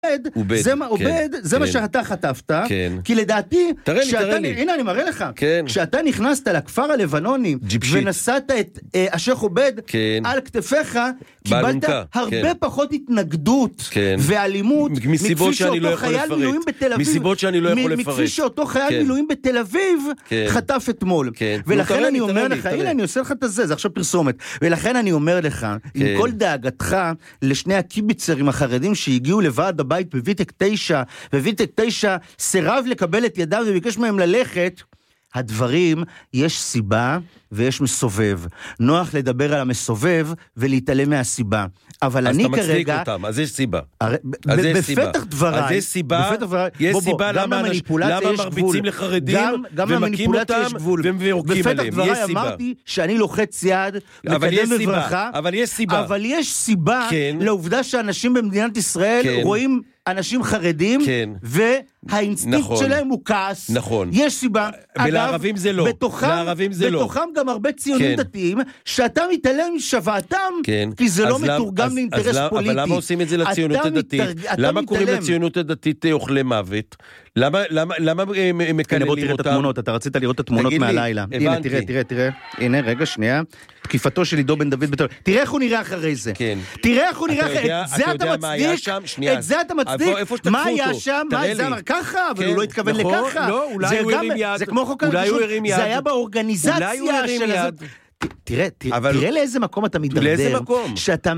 זה מה שאתה חטפת, כי לדעתי, הנה אני מראה לך, כשאתה נכנסת לכפר הלבנוני, ונסעת את השייך עובד על כתפיך, קיבלת הרבה פחות התנגדות ואלימות, מכפי שאותו חייל מילואים בתל אביב, מכפי שאותו חייל מילואים בתל אביב, חטף אתמול. ולכן אני אומר לך, הנה אני עושה לך את זה עכשיו פרסומת, ולכן אני אומר לך, עם כל דאגתך לשני הקיביצרים החרדים שהגיעו לוועד הבית בויטק 9, וויטק 9 סירב לקבל את ידם וביקש מהם ללכת, הדברים, יש סיבה ויש מסובב. נוח לדבר על המסובב ולהתעלם מהסיבה. אבל אני כרגע... אז אתה מצדיק אותם, אז יש סיבה. בפתח דבריי... אז יש סיבה, יש סיבה למה מרביצים לחרדים ומכים אותם ומורקים עליהם. בפתח דבריי אמרתי שאני לוחץ יד לקדם בברכה, אבל יש סיבה. אבל יש סיבה לעובדה שאנשים במדינת ישראל רואים אנשים חרדים, והאינסטינקט שלהם הוא כעס. נכון. יש סיבה. ולערבים זה לא. בתוכם גם הרבה ציונים דתיים, שאתה מתעלם משוועתם, כי זה לא מתורגם לאינטרס פוליטי. אבל למה עושים את זה לציונות הדתית? למה קוראים לציונות הדתית אוכלי מוות? למה מקללים אותם? אתה רצית לראות את התמונות מהלילה. הנה, תראה. הנה, רגע, שנייה. תקיפתו של עידו בן דוד בתל אביב. תראה איך הוא נראה אחרי זה. תראה איך הוא נראה אחרי זה. את זה אתה מצדיק? את זה אתה מצדיק? מה היה שם? מה זה אמר ככה? אבל הוא לא התכוון לככה. זה כמו חוק הרגישות. זה היה באורגניזציה של הזאת. תראה לאיזה מקום אתה מתדרדר, שאתה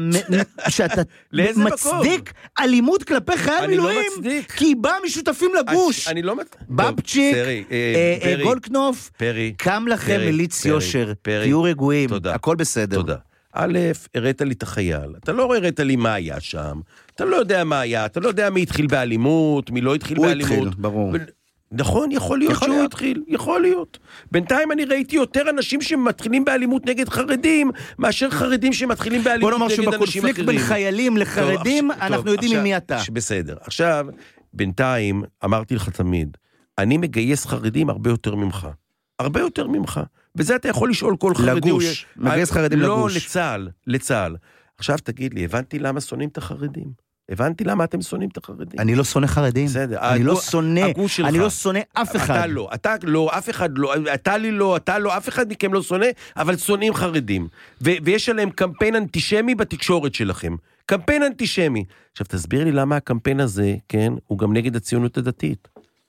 מצדיק אלימות כלפי חייל מילואים, כי היא באה משותפים לגוש. בבצ'יק, גולדקנופ, קם לכם מליץ יושר, תהיו רגועים, הכל בסדר. תודה. א', הראת לי את החייל, אתה לא הראת לי מה היה שם, אתה לא יודע מה היה, אתה לא יודע מי התחיל באלימות, מי לא התחיל באלימות. הוא התחיל, ברור. נכון, יכול להיות שהוא התחיל, יכול להיות. בינתיים אני ראיתי יותר אנשים שמתחילים באלימות נגד חרדים, מאשר חרדים שמתחילים באלימות נגד אנשים אחרים. בוא נאמר שבקונפליקט בין חיילים לחרדים, אנחנו יודעים ממי אתה. בסדר. עכשיו, בינתיים, אמרתי לך תמיד, אני מגייס חרדים הרבה יותר ממך. הרבה יותר ממך. בזה אתה יכול לשאול כל חרדי. לגוש. מגייס חרדים לגוש. לא, לצה"ל. עכשיו תגיד לי, הבנתי למה שונאים את החרדים. הבנתי למה אתם שונאים את החרדים. אני לא שונא חרדים. בסדר. אני לא שונא אף אחד. אתה לא, אף אחד לא, אתה לא, אף אחד מכם לא שונא, אבל שונאים חרדים. ויש עליהם קמפיין אנטישמי בתקשורת שלכם. קמפיין אנטישמי. עכשיו תסביר לי למה הקמפיין הזה, כן, הוא גם נגד הציונות הדתית.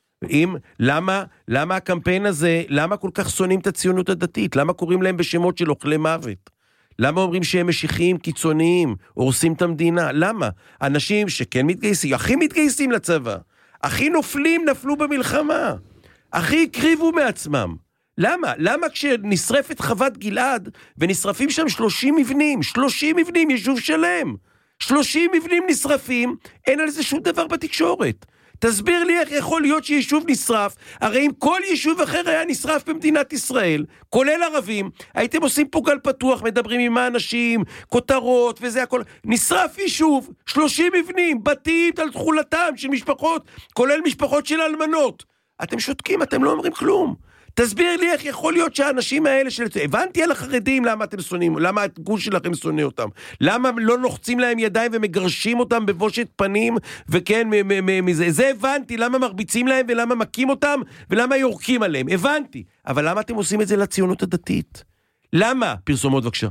למה הקמפיין הזה, למה כל כך שונאים את הציונות הדתית? למה קוראים להם בשמות של אוכלי מוות? למה אומרים שהם משיחיים, קיצוניים, הורסים את המדינה? למה? אנשים שכן מתגייסים, הכי מתגייסים לצבא, הכי נפלו במלחמה, הכי הקריבו מעצמם. למה? למה כשנשרפת חוות גלעד, ונשרפים שם 30 מבנים, יישוב שלם, 30 מבנים נשרפים, אין על זה שום דבר בתקשורת. תסביר לי איך יכול להיות שיישוב נשרף, הרי אם כל יישוב אחר היה נשרף במדינת ישראל, כולל ערבים, הייתם עושים פה גל פתוח, מדברים עם האנשים, כותרות וזה הכל, נשרף יישוב, 30 מבנים, בתים על תחולתם של משפחות, כולל משפחות של אלמנות, אתם שותקים, אתם לא אומרים כלום. תסביר לי איך יכול להיות שהאנשים האלה הבנתי על החרדים למה אתם שונאים, למה הגוש שלכם שונא אותם, למה לא לוחצים להם ידיים ומגרשים אותם בבושת פנים, וכן, זה הבנתי, למה מרביצים להם ולמה מכים אותם ולמה יורקים עליהם, הבנתי, אבל למה אתם עושים את זה לציונות הדתית? למה? פרסומות בבקשה.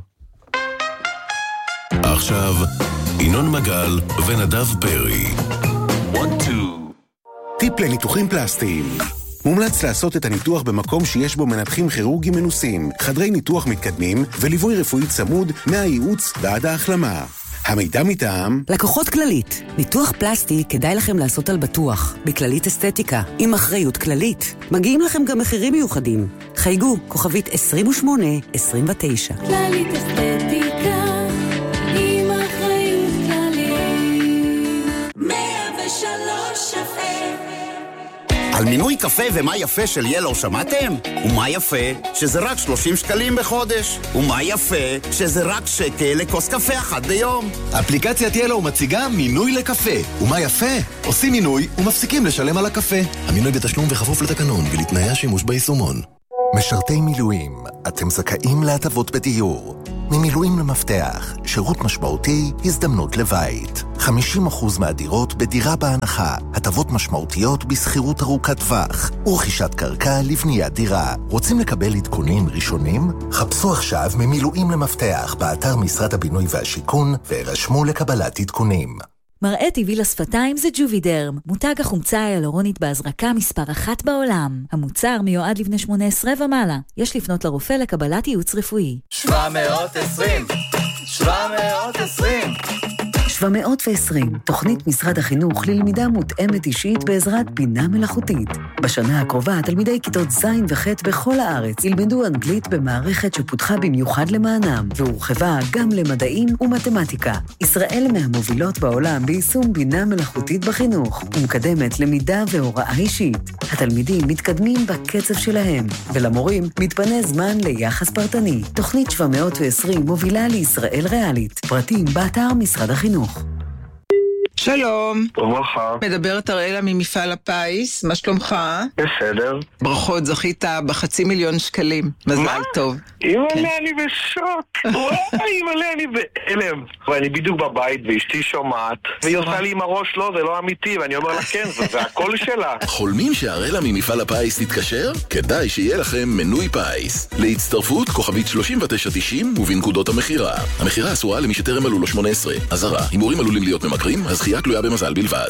עכשיו, ינון מגל ונדב פרי. 1, 2. טיפ לניתוחים פלסטיים. מומלץ לעשות את הניתוח במקום שיש בו מנתחים כירורגיים מנוסים, חדרי ניתוח מתקדמים וליווי רפואי צמוד מהייעוץ ועד ההחלמה. המידע מטעם לקוחות כללית. ניתוח פלסטי כדאי לכם לעשות על בטוח, בכללית אסתטיקה, עם אחריות כללית. מגיעים לכם גם מחירים מיוחדים. חייגו, כוכבית 2829. כללית אסתטיקה, עם אחריות כללית. 103 FM. על מינוי קפה ומה יפה של ילו שמעתם? ומה יפה? שזה רק 30 שקלים בחודש. ומה יפה? שזה רק שקל לכוס קפה אחת ביום. אפליקציית ילו מציגה מינוי לקפה. ומה יפה? עושים מינוי ומפסיקים לשלם על הקפה. המינוי בתשלום וחפוף לתקנון ולתנאי השימוש ביישומון. משרתי מילואים, אתם זכאים להטבות בדיור. ממילואים למפתח, שירות משמעותי, הזדמנות לבית. 50% מהדירות בדירה בהנחה, הטבות משמעותיות בסחירות ארוכת טווח, ורכישת קרקע לבניית דירה. רוצים לקבל עדכונים ראשונים? חפשו עכשיו ממילואים למפתח באתר משרד הבינוי והשיכון, והירשמו לקבלת עדכונים. מראה טבעי לשפתיים זה ג'ובידרם, מותג החומצה ההיאלורונית בהזרקה מספר 1 בעולם. המוצר מיועד לבני 18 ומעלה. יש לפנות לרופא לקבלת ייעוץ רפואי. 720 720, תוכנית משרד החינוך ללמידה מותאמת אישית בעזרת בינה מלאכותית. בשנה הקרובה, תלמידי כיתות ז' וח' בכל הארץ ילמדו אנגלית במערכת שפותחה במיוחד למענם, והורחבה גם למדעים ומתמטיקה. ישראל מהמובילות בעולם ביישום בינה מלאכותית בחינוך, ומקדמת למידה והוראה אישית. התלמידים מתקדמים בקצב שלהם, ולמורים מתפנה זמן ליחס פרטני. תוכנית 720 מובילה לישראל ריאלית. פרטים באתר משרד החינוך. שלום. וברכה. מדברת אראלה ממפעל הפיס, מה שלומך? בסדר. ברכות, זכית ב500,000 שקלים. מזל טוב. אימא'לה, אני בשוק. וואי, אימא'לה, אני בהלם. ואני בדיוק בבית ואשתי שומעת, והיא עושה לי עם הראש, לא, זה לא אמיתי, ואני אומר לה כן, זה הכל שלה. חולמים שאראלה ממפעל הפיס תתקשר? כדאי שיהיה לכם מנוי פיס. להצטרפות כוכבית 3990 ובנקודות המחירה. המחירה אסורה למי שטרם מלאו לו 18. אזהרה, הימורים עלולים להיות ממכרים, הזכייה תלויה במזל בלבד.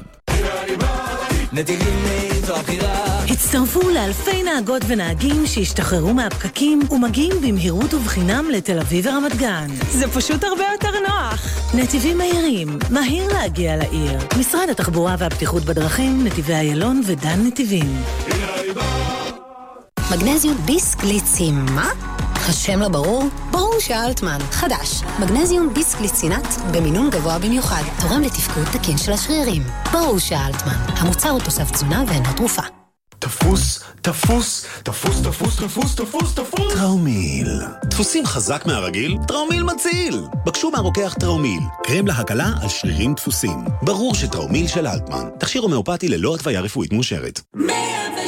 הצטרפו לאלפי נהגות ונהגים שהשתחררו מהפקקים ומגיעים במהירות ובחינם לתל אביב ורמת גן. זה פשוט הרבה יותר נוח. נתיבים מהירים, מהיר להגיע לעיר. משרד התחבורה והבטיחות בדרכים, נתיבי איילון ודן נתיבים. מגנזיום ביסקליצים, מה? השם לא ברור? ברור שאלטמן. חדש. מגנזיום ביסקליצינט במינון גבוה במיוחד. תורם לתפקוד תקין של השרירים. ברור שאלטמן. המוצר הוא תוסף תזונה ואינו תרופה. תפוס, תפוס, תפוס, תפוס, תפוס, תפוס, תפוס. טראומיל. דפוסים חזק מהרגיל? טראומיל מציל. בקשו מהרוקח טראומיל. קרם להקלה על שרירים דפוסים. ברור שטראומיל של אלטמן. תכשיר הומאופתי ללא התוויה רפואית מאושרת.